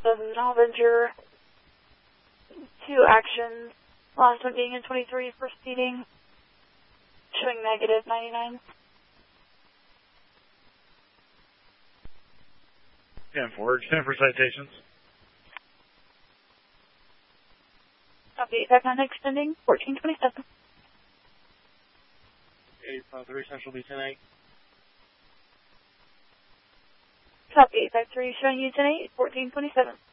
of Avenger. 2 actions. Last one being in 23 proceeding. Showing negative 99. 10-4, extend for citations. Copy 859 extending 1427. 853 Central B 10-8. Copy 853 showing you 10-8, 1427.